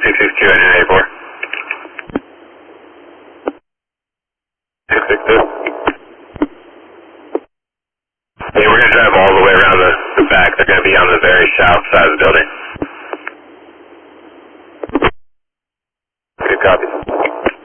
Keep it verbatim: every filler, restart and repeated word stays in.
six six two, engine eighty-four. six six two. Hey, we're going to drive all the way around the, the back. They're going to be on the very south side of the building.